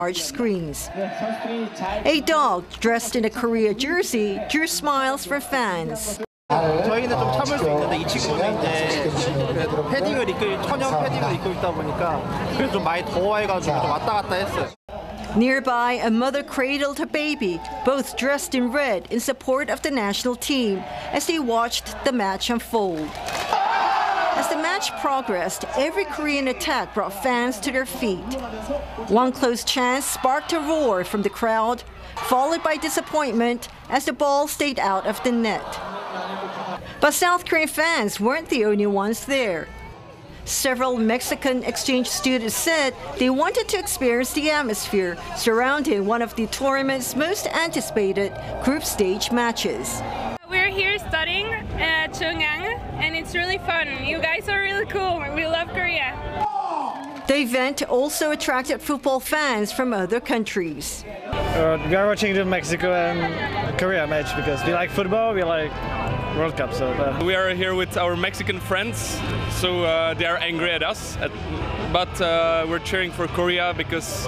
large screens. A dog dressed in a Korea jersey drew smiles from fans. 저희는 좀 참을 수 있는데 이 친구는 이제 천연 패딩을 입고 있다 보니까 그래서 좀 많이 더워해가지고 좀 왔다 갔다 했어요. Nearby, a mother cradled her baby, both dressed in red in support of the national team, as they watched the match unfold. As the match progressed, every Korean attack brought fans to their feet. One close chance sparked a roar from the crowd, followed by disappointment as the ball stayed out of the net. But South Korean fans weren't the only ones there. Several Mexican exchange students said they wanted to experience the atmosphere surrounding one of the tournament's most anticipated group stage matches. We're here studying at Chungang, and it's really fun. You guys are really cool. We love Korea. The event also attracted football fans from other countries. We are watching the Mexico and Korea match because we like football, we like World Cup. We are here with our Mexican friends, so they are angry at us, but we're cheering for Korea because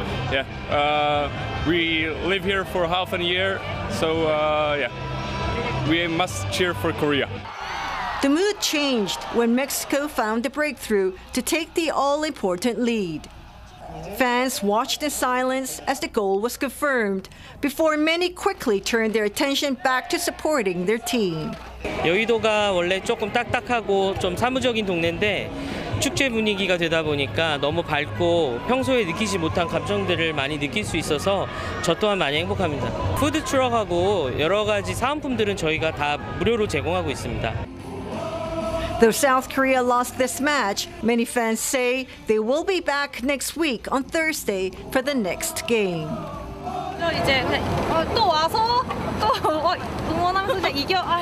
we live here for half a year, so we must cheer for Korea. The mood changed when Mexico found the breakthrough to take the all-important lead. Fans watched in silence as the goal was confirmed before many quickly turned their attention back to supporting their team. 여의도가 원래 조금 딱딱하고 좀 사무적인 동네인데 축제 분위기가 되다 보니까 너무 밝고 평소에 느끼지 못한 감정들을 많이 느낄 수 있어서 저 또한 많이 행복합니다. 푸드 트럭하고 여러 가지 사은품들은 저희가 다 무료로 제공하고 있습니다. Though South Korea lost this match, many fans say they will be back next week on Thursday for the next game. 이제 또 와서 또 응원하면서 이겨라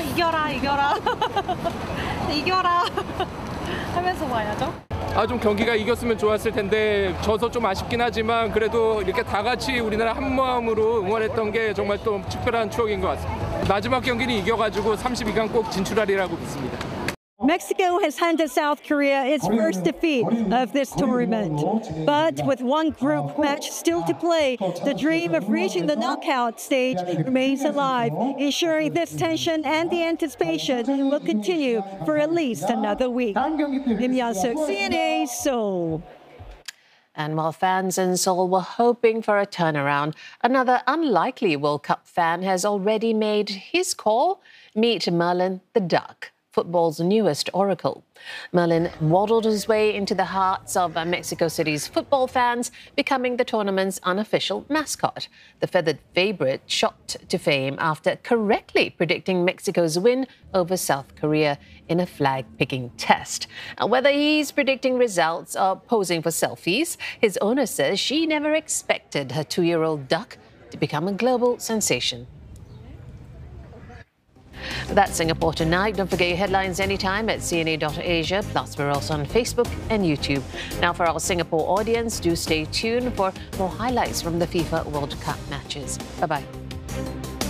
이겨라 하면서 와야죠. 좀 경기가 이겼으면 좋았을 텐데 져서 좀 아쉽긴 하지만 그래도 이렇게 다 같이 우리나라 한 마음으로 응원했던 게 정말 또 특별한 추억인 것 같습니다. 마지막 경기는 이겨가지고 32강 꼭 진출하리라고 믿습니다. Mexico has handed South Korea its first defeat of this tournament. But with one group match still to play, the dream of reaching the knockout stage remains alive, ensuring this tension and the anticipation will continue for at least another week. Im Yan-suk, CNA, Seoul. And while fans in Seoul were hoping for a turnaround, another unlikely World Cup fan has already made his call. Meet Merlin the Duck, football's newest oracle. Merlin waddled his way into the hearts of Mexico City's football fans, becoming the tournament's unofficial mascot. The feathered favourite shot to fame after correctly predicting Mexico's win over South Korea in a flag-picking test. And whether he's predicting results or posing for selfies, his owner says she never expected her 2-year-old duck to become a global sensation. That's Singapore Tonight. Don't forget your headlines anytime at cna.asia. Plus, we're also on Facebook and YouTube. Now, for our Singapore audience, do stay tuned for more highlights from the FIFA World Cup matches. Bye-bye.